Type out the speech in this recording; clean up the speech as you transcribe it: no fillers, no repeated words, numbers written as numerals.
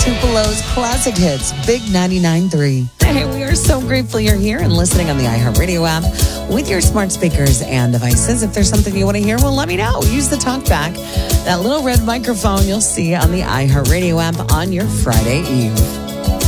Tupelo's classic hits, Big 99.3. Hey, we are so grateful you're here and listening on the iHeartRadio app with your smart speakers and devices. If there's something you want to hear, well, let me know. Use the talkback, that little red microphone you'll see on the iHeartRadio app on your Friday Eve.